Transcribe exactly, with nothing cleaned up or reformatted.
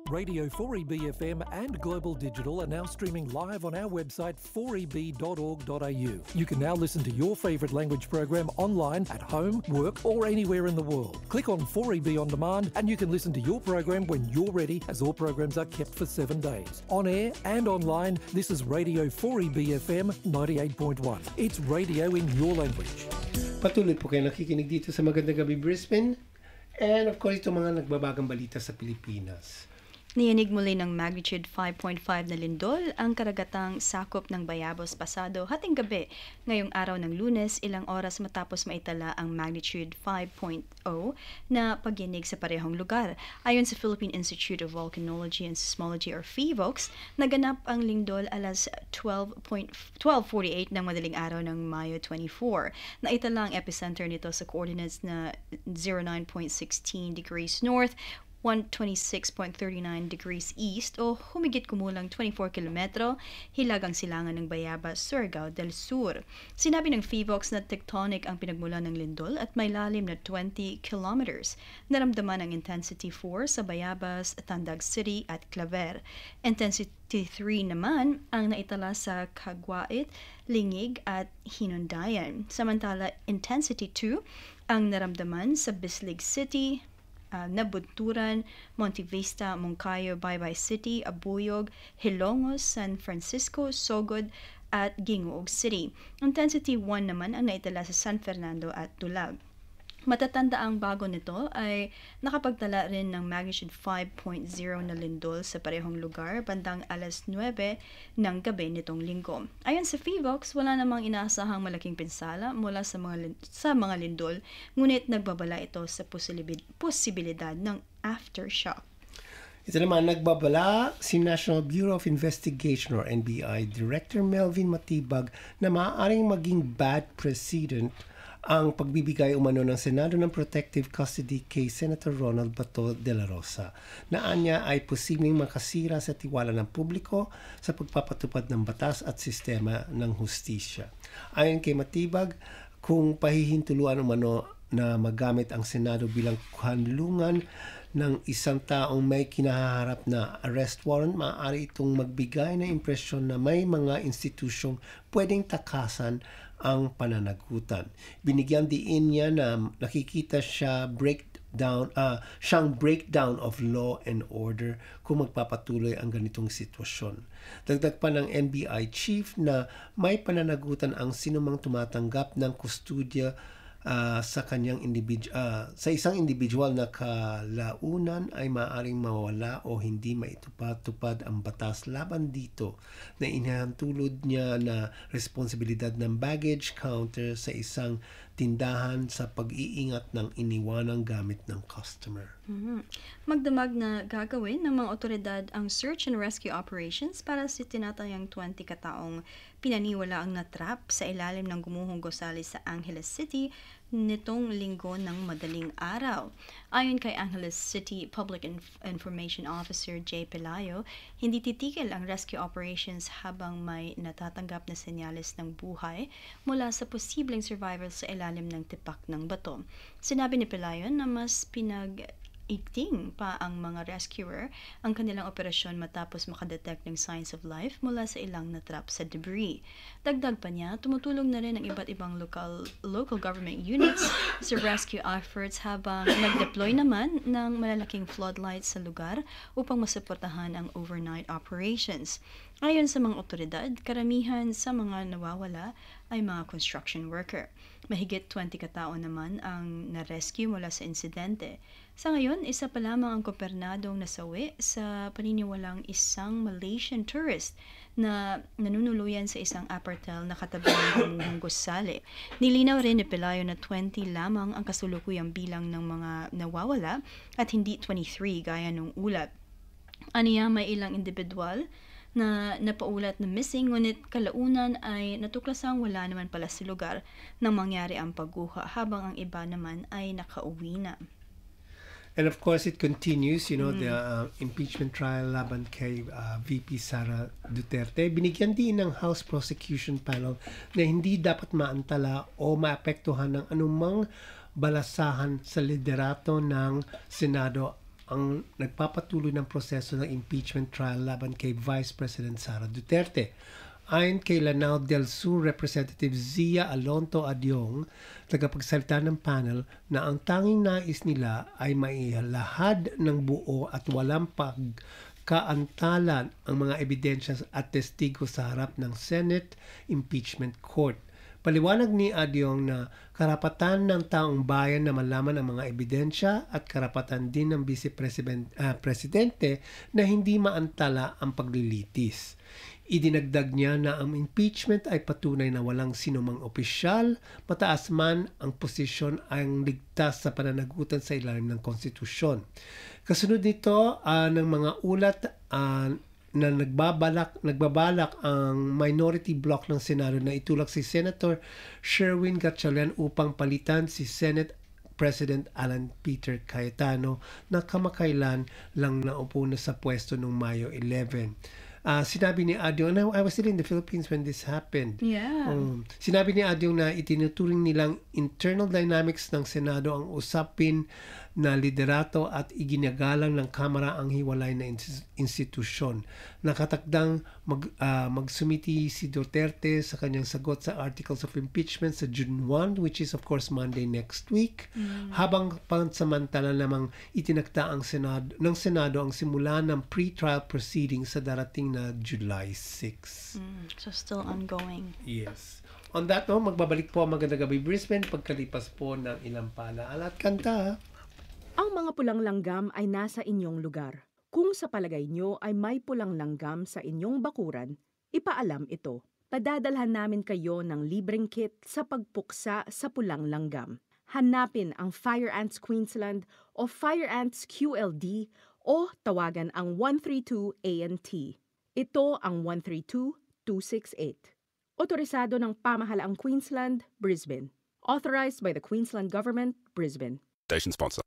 Radio four E B F M and Global Digital are now streaming live on our website four e b dot org dot a u. You can now listen to your favourite language program online at home, work or anywhere in the world. Click on four E B On Demand and you can listen to your program when you're ready, as all programs are kept for seven days. On air and online, this is Radio four E B F M ninety-eight point one. It's radio in your language. Patuloy po kayo nakikinig dito sa Magandang Gabi Brisbane. And of course, ito mga nagbabagang balita sa Pilipinas. Niyanig muli ng magnitude five point five na lindol ang karagatang sakop ng Bayabos pasado hating gabi ngayong araw ng Lunes, ilang oras matapos maitala ang magnitude five point zero na pagyanig sa parehong lugar. Ayon sa Philippine Institute of Volcanology and Seismology or PHIVOLCS, naganap ang lindol alas twelve forty-eight ng madaling araw ng Mayo twenty-four. Naitala ang epicenter nito sa coordinates na zero nine point one six degrees north, one twenty-six point three nine degrees east o humigit kumulang twenty-four kilometro hilagang silangan ng Bayabas, Surigao del Sur. Sinabi ng PHIVOLCS na tectonic ang pinagmulan ng lindol at may lalim na twenty kilometers. Naramdaman ang intensity four sa Bayabas, Tandag City at Claver. Intensity three naman ang naitala sa Caguait, Lingig at Hinundayan. Samantala, intensity two ang naramdaman sa Bislig City, Uh, Nabunturan, Monte Vista, Moncayo, Baybay City, Abuyog, Hilongos, San Francisco, Sogod, at Gingoog City. Intensity one naman ang naitala sa San Fernando at Tulag. Matatanda ang bago nito ay nakapagtala rin ng magnitude five point zero na lindol sa parehong lugar bandang alas nuwebe ng gabi nitong linggo. Ayon sa PHIVOLCS, wala namang inaasahang malaking pinsala mula sa mga, sa mga lindol, ngunit nagbabala ito sa posibilidad ng aftershock. Ito naman nagbabala si National Bureau of Investigation or N B I Director Melvin Matibag na maaaring maging bad precedent ang pagbibigay umano ng Senado ng protective custody kay Senator Ronald Bato de la Rosa, na anya ay posibleng makasira sa tiwala ng publiko sa pagpapatupad ng batas at sistema ng hustisya. Ayon kay Matibag, kung pahihintuluan umano na magamit ang Senado bilang kanlungan ng isang taong may kinaharap na arrest warrant, maaari itong magbigay na impresyon na may mga institusyong pwedeng takasan ang pananagutan. Binigyan diin niya na nakikita siya breakdown, uh, siyang breakdown of law and order kung magpapatuloy ang ganitong sitwasyon. Dagdag pa ng N B I chief na may pananagutan ang sinumang tumatanggap ng kustudya Uh, sa kanyang individu- uh, sa isang individual na kalaunan ay maaaring mawala o hindi maitupad-tupad ang batas laban dito, na inihantulod niya na responsibilidad ng baggage counter sa isang tindahan sa pag-iingat ng iniwanang gamit ng customer. Mm-hmm. Magdamag na gagawin ng mga otoridad ang search and rescue operations para sa tinatayang twenty kataong pinaniwala ang natrap sa ilalim ng gumuhong gusali sa Angeles City nitong linggo ng madaling araw. Ayon kay Angeles City Public Inf- Information Officer Jay Pelayo, hindi titigil ang rescue operations habang may natatanggap na senyales ng buhay mula sa posibleng survivors sa ilalim ng tipak ng bato. Sinabi ni Pelayo na mas pinag Igting pa ang mga rescuer ang kanilang operasyon matapos makadetect ng signs of life mula sa ilang natrap sa debris. Dagdag pa niya, tumutulong na rin ang iba't ibang local, local government units sa rescue efforts habang nag-deploy naman ng malalaking floodlights sa lugar upang masuportahan ang overnight operations. Ayon sa mga otoridad, karamihan sa mga nawawala ay mga construction worker. Mahigit twenty katao naman ang na-rescue mula sa insidente. Sa ngayon, isa pa lamang ang kopernadong nasawi sa paniniwalang isang Malaysian tourist na nanunuluyan sa isang apartel na katabi ng gumuhong gusali. Nilinaw rin ni Pelayo na twenty lamang ang kasulukuyang bilang ng mga nawawala at hindi twenty-three gaya ng ulat. Aniya, may ilang individual na napaulat na missing, ngunit kalaunan ay natuklasang wala naman pala sa lugar nang mangyari ang pagguha, habang ang iba naman ay nakauwi na. And of course, it continues, you know, mm. the uh, impeachment trial laban kay uh, V P Sara Duterte. Binigyan din ng House Prosecution Panel na hindi dapat maantala o maapektuhan ng anumang balasahan sa liderato ng Senado ang nagpapatuloy ng proseso ng impeachment trial laban kay Vice President Sara Duterte. Ayon kay Lanao del Sur Representative Zia Alonto Adyong, tagapagsalita ng panel, na ang tanging nais nila ay maihalahad ng buo at walang pagkaantalan ang mga ebidensya at testigo sa harap ng Senate Impeachment Court. Paliwanag ni Adyong na karapatan ng taong bayan na malaman ang mga ebidensya at karapatan din ng Vice uh, Presidente na hindi maantala ang paglilitis. Idinagdag niya na ang impeachment ay patunay na walang sinumang opisyal, mataas man ang posisyon ang ligtas sa pananagutan sa ilalim ng konstitusyon. Kasunod nito uh, ng mga ulat uh, na nagbabalak nagbabalak ang minority bloc ng Senado na itulak si Senator Sherwin Gatchalian upang palitan si Senate President Alan Peter Cayetano na kamakailan lang naupo na sa pwesto noong Mayo eleven. Uh, sinabi ni Adyong, I was still in the Philippines when this happened. Yeah. Um, sinabi ni Adyong na itinuturing nilang internal dynamics ng Senado ang usapin na liderato at iginagalang ng Kamara ang hiwalay na institusyon. Nakatakdang mag, uh, magsumiti si Duterte sa kanyang sagot sa Articles of Impeachment sa June first, which is of course Monday next week, mm. habang pansamantala namang itinakda ang Senado, ng Senado ang simula ng pre-trial proceedings sa darating na July sixth. Mm, so still ongoing. Yes. On that note, magbabalik po ang Magandang Gabi Brisbane pagkalipas po ng ilang paalaala at kanta. Ang mga pulang langgam ay nasa inyong lugar. Kung sa palagay nyo ay may pulang langgam sa inyong bakuran, ipaalam ito. Padadalhan namin kayo ng libreng kit sa pagpuksa sa pulang langgam. Hanapin ang Fire Ants Queensland o Fire Ants Q L D o tawagan ang one three two A N T. Ito ang one three two two six eight. Otorisado ng Pamahalaang Queensland, Brisbane. Authorized by the Queensland Government, Brisbane. Station sponsor.